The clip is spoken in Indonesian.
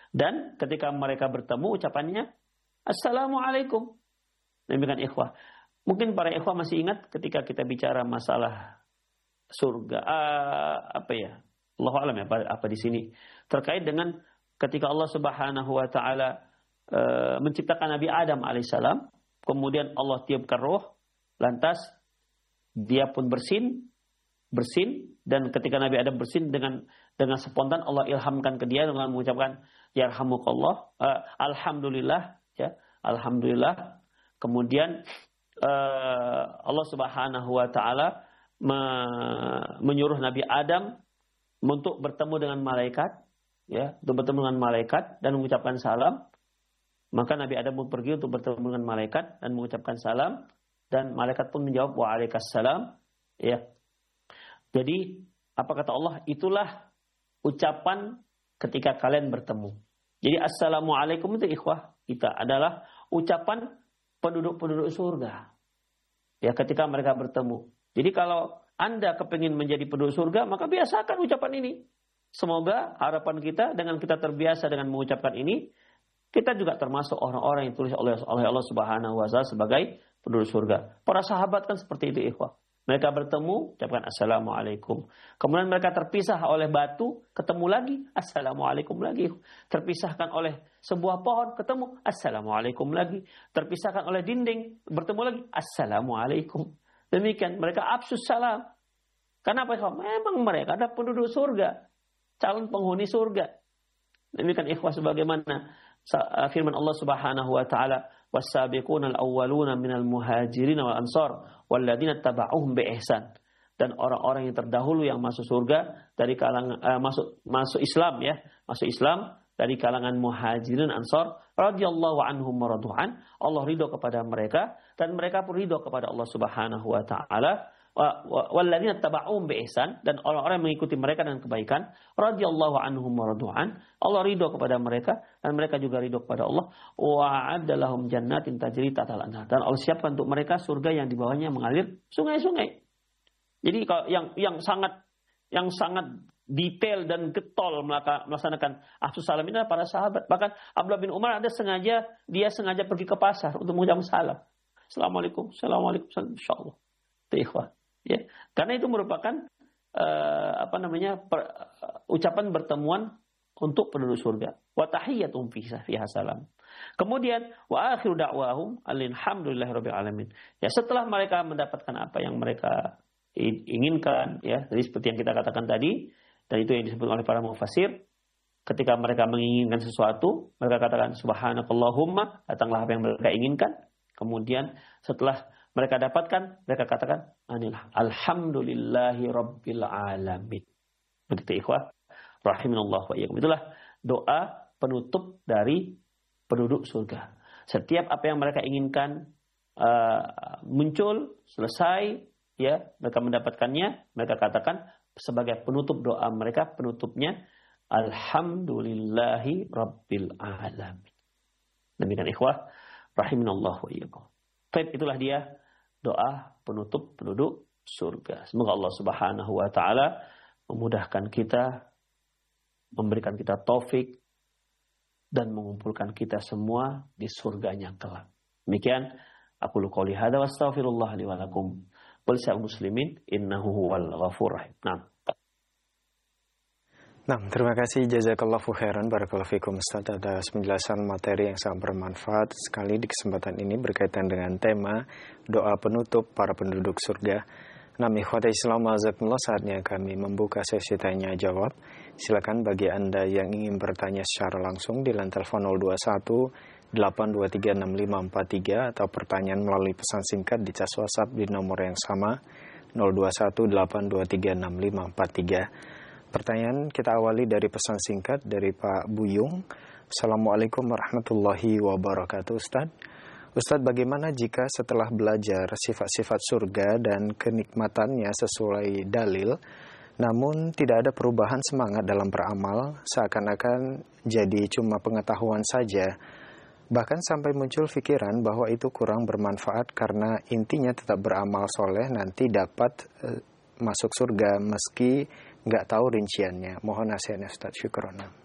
Dan ketika mereka bertemu ucapannya Assalamualaikum. Demikian ikhwah. Mungkin para ikhwah masih ingat ketika kita bicara masalah surga. Allahu a'lam ya apa di sini terkait dengan ketika Allah Subhanahu wa taala menciptakan Nabi Adam alaihissalam, kemudian Allah tiupkan roh, lantas dia pun bersin, dan ketika Nabi Adam bersin dengan spontan Allah ilhamkan ke dia dengan mengucapkan yarhamukallah, alhamdulillah ya, alhamdulillah. Kemudian Allah Subhanahu wa taala menyuruh Nabi Adam untuk bertemu dengan malaikat, ya, untuk bertemu dengan malaikat dan mengucapkan salam. Maka Nabi Adam pun pergi untuk bertemu dengan malaikat dan mengucapkan salam, dan malaikat pun menjawab waalaikumsalam, ya. Jadi apa kata Allah? Itulah ucapan ketika kalian bertemu. Jadi assalamualaikum itu ikhwah kita adalah ucapan penduduk-penduduk surga. Ya, ketika mereka bertemu. Jadi kalau Anda kepingin menjadi penduduk surga, maka biasakan ucapan ini. Semoga harapan kita dengan kita terbiasa dengan mengucapkan ini, kita juga termasuk orang-orang yang ditulis oleh Allah Subhanahu wa taala sebagai penduduk surga. Para sahabat kan seperti itu ikhwah. Mereka bertemu, ucapkan assalamualaikum. Kemudian mereka terpisah oleh batu, ketemu lagi, assalamualaikum lagi. Terpisahkan oleh sebuah pohon, ketemu, assalamualaikum lagi. Terpisahkan oleh dinding, bertemu lagi, assalamualaikum. Demikian, mereka absus salam. Kenapa? Memang mereka ada penduduk surga, calon penghuni surga. Demikian ikhwah sebagaimana firman Allah Subhanahu wa taala, was-sabiqunal awwaluna minal muhajirin wal ansar walladzina tabauhum bi ihsan. Dan orang-orang yang terdahulu yang masuk surga dari kalangan masuk Islam ya, masuk Islam dari kalangan muhajirin ansar radhiyallahu anhum maradu'an. Allah ridho kepada mereka dan mereka pun ridho kepada Allah Subhanahu wa taala. Walladzina tabauhum bi ihsan, dan orang-orang yang mengikuti mereka dengan kebaikan, radhiyallahu anhum maradu'an. Allah ridho kepada mereka dan mereka juga ridho kepada Allah. Wa'adda lahum jannatin tajri tahtal anhar, dan Allah siapkan untuk mereka surga yang di bawahnya mengalir sungai-sungai. Jadi kalau yang sangat detail dan getol melaksanakan afsus salam ini adalah para sahabat. Bahkan Abdullah bin Umar sengaja pergi ke pasar untuk mengucapkan salam. Assalamualaikum, assalamualaikum, insyaallah. Ikhwah. Ya, karena itu merupakan ucapan bertemuan untuk penduduk surga. Wa tahiyyatuhum fiha salam. Kemudian wa akhiru da'wahum alhamdulillahirabbil alamin. Ya, setelah mereka mendapatkan apa yang mereka inginkan, ya, jadi seperti yang kita katakan tadi, dan itu yang disebut oleh para mufassir, ketika mereka menginginkan sesuatu, mereka katakan subhanakallahumma, datanglah apa yang mereka inginkan. Kemudian setelah mereka dapatkan, mereka katakan alhamdulillahi rabbil alamin. Begitu ikhwah rahimanallah wa iyyakum. Itulah doa penutup dari penduduk surga. Setiap apa yang mereka inginkan muncul, selesai, ya, mereka mendapatkannya, mereka katakan sebagai penutup doa mereka, penutupnya alhamdulillahi rabbil alamin. Demikian ikhwah rahimanallah wa iyyakum. Baik, itulah dia doa penutup penduduk surga. Semoga Allah Subhanahu wa taala memudahkan kita, memberikan kita taufik dan mengumpulkan kita semua di surganya kelak. Demikian aku qouli hadza wa astaghfirullah li wa lakum wal sa'il muslimin innahu huwal ghafurur rahim. Nah, terima kasih jazakallahu khairan barakallahu fikum Ustaz atas penjelasan materi yang sangat bermanfaat sekali di kesempatan ini berkaitan dengan tema doa penutup para penduduk surga. Nah, ikhwati Islam azakumullah, saatnya kami membuka sesi tanya jawab. Silakan bagi Anda yang ingin bertanya secara langsung di line telepon 021 823 6543 atau pertanyaan melalui pesan singkat di cas WhatsApp di nomor yang sama 021 823 6543. Pertanyaan kita awali dari pesan singkat dari Pak Buyung. Assalamualaikum warahmatullahi wabarakatuh Ustaz. Ustaz, bagaimana jika setelah belajar sifat-sifat surga dan kenikmatannya sesuai dalil, namun tidak ada perubahan semangat dalam beramal, seakan-akan jadi cuma pengetahuan saja. Bahkan sampai muncul pikiran bahwa itu kurang bermanfaat karena intinya tetap beramal soleh nanti dapat masuk surga meski nggak tahu rinciannya. Mohon nasihatnya Ustaz. Syukron.